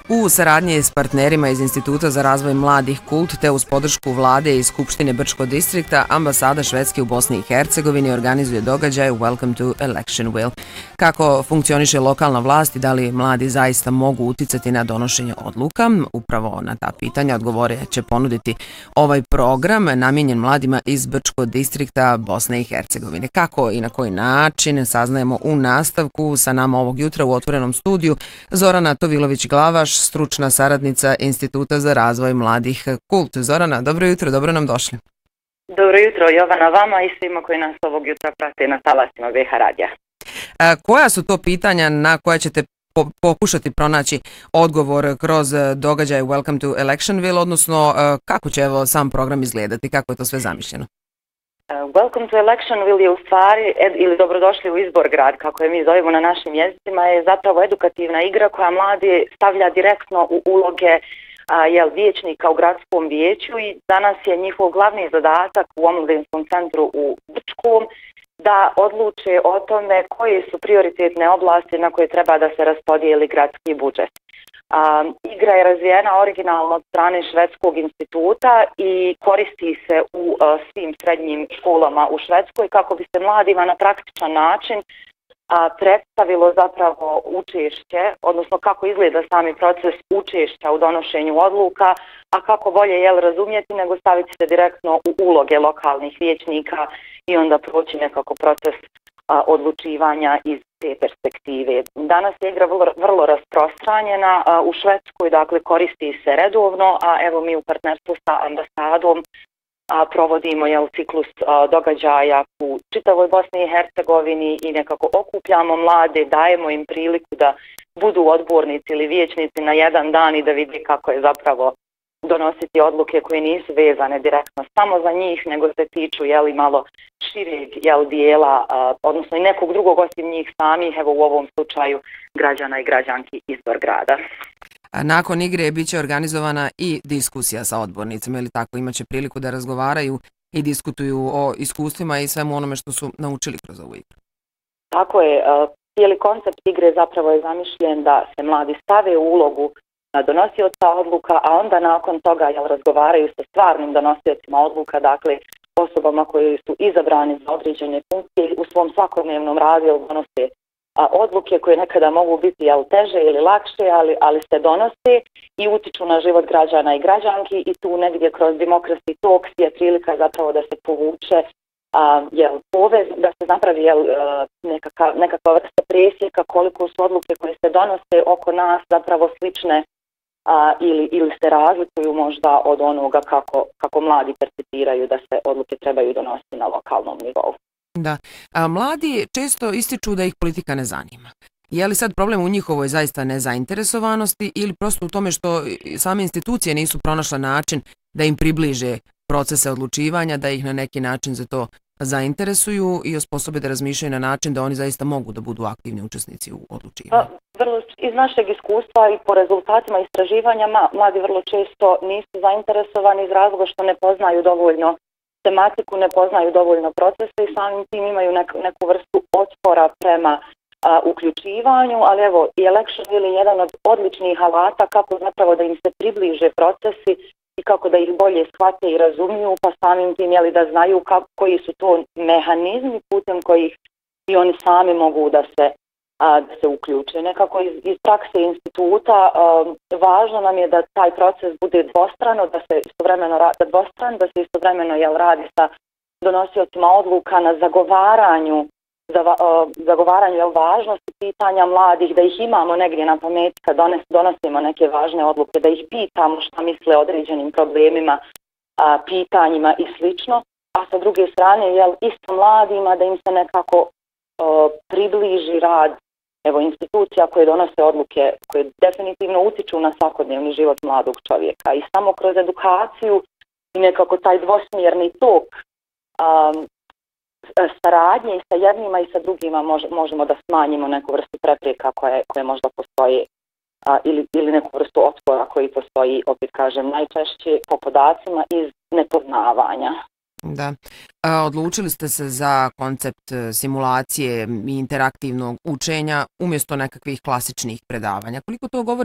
U saradnji s partnerima iz Instituta za razvoj mladih Kult te uz podršku vlade i Skupštine Brčkog distrikta, ambasada Švedske u Bosni i Hercegovini organizuje događaj Welcome to Electionville. Kako funkcioniše lokalna vlast i da li mladi zaista mogu uticati na donošenje odluka? Upravo na ta pitanja odgovore će ponuditi ovaj program namijenjen mladima iz Brčkog distrikta Bosne i Hercegovine. Kako i na koji način saznajemo u nastavku. Sa nama ovog jutra u otvorenom studiju Zorana Tovilović-Glavaš, stručna saradnica Instituta za razvoj mladih Kult. Zorana, dobro jutro, dobro nam došli. Dobro jutro, Jovana, vama i svima koji nas ovog jutra prate na talasima BH radija. Koja su to pitanja na koja ćete pokušati pronaći odgovor kroz događaj Welcome to Electionville, odnosno kako će sam program izgledati, kako je to sve zamišljeno? Welcome to Electionville je u stvari, ili dobrodošli u izbor grad, kako je mi zovemo na našim jezicima, je zapravo edukativna igra koja mladi stavlja direktno u uloge vijećnika u gradskom vijeću i danas je njihov glavni zadatak u omladinskom centru u Brčkom da odluče o tome koje su prioritetne oblasti na koje treba da se raspodijeli gradski budžet. Igra je razvijena originalno od strane Švedskog instituta i koristi se u svim srednjim školama u Švedskoj kako bi se mladima na praktičan način predstavilo zapravo učešće, odnosno kako izgleda sami proces učešća u donošenju odluka, a kako bolje razumjeti nego staviti se direktno u uloge lokalnih vijećnika i onda proći nekako proces odlučivanja iz te perspektive. Danas je igra vrlo rasprostranjena u Švedskoj, dakle koristi se redovno, a evo mi u partnerstvu sa ambasadom provodimo ciklus događaja u čitavoj Bosni i Hercegovini i nekako okupljamo mlade, dajemo im priliku da budu odbornici ili vijećnici na jedan dan i da vidi kako je zapravo donositi odluke koje nisu vezane direktno samo za njih, nego se tiču malo šireg dijela, odnosno i nekog drugog osim njih samih, evo u ovom slučaju građana i građanki izbor grada. Nakon igre bit će organizovana i diskusija sa odbornicima, ili tako, imaće priliku da razgovaraju i diskutuju o iskustvima i svemu onome što su naučili kroz ovu igru. Tako je, cijeli koncept igre zapravo je zamišljen da se mladi stave u ulogu donosioca odluka, a onda nakon toga razgovaraju sa stvarnim donosiocima odluka, dakle osobama koje su izabrani za određene funkcije u svom svakodnevnom radu donose odluke koje nekada mogu biti teže ili lakše, ali se donose i utiču na život građana i građanki i tu negdje kroz Democracy Talks je prilika zapravo da se povuče da se napravi nekakva vrsta presjeka koliko su odluke koje se donose oko nas zapravo slične ili se razlikuju možda od onoga kako mladi percipiraju da se odluke trebaju donositi na lokalnom nivou. Da. Mladi često ističu da ih politika ne zanima. Je li sad problem u njihovoj zaista nezainteresovanosti ili prosto u tome što same institucije nisu pronašle način da im približe procese odlučivanja, da ih na neki način za to zainteresuju i osposobe da razmišljaju na način da oni zaista mogu da budu aktivni učesnici u odlučivanju? Iz našeg iskustva i po rezultatima istraživanja mladi vrlo često nisu zainteresovani iz razloga što ne poznaju dovoljno tematiku, ne poznaju dovoljno procese i samim tim imaju neku vrstu otpora prema uključivanju, ali evo i Electionville je jedan od odličnih alata kako zapravo da im se približe procesi i kako da ih bolje shvate i razumiju, pa samim tim da znaju koji su to mehanizmi putem kojih i oni sami mogu da se uključe. Nekako iz prakse instituta važno nam je da taj proces bude dvostrano, da se istovremeno radi sa donosiocima odluka na zagovaranju važnosti pitanja mladih, da ih imamo negdje na pameti kad donosimo neke važne odluke, da ih pitamo šta misle o određenim problemima, pitanjima i slično, a sa druge strane isto mladima da im se nekako približi rad institucija koje donose odluke koje definitivno utiču na svakodnevni život mladog čovjeka i samo kroz edukaciju i nekako taj dvosmjerni tok saradnje i sa jednima i sa drugima možemo da smanjimo neku vrstu prepreka koje možda postoje ili neku vrstu otpora koji postoji, opet kažem, najčešće po podacima iz nepoznavanja. Da. Odlučili ste se za koncept simulacije i interaktivnog učenja umjesto nekakvih klasičnih predavanja. Koliko to govori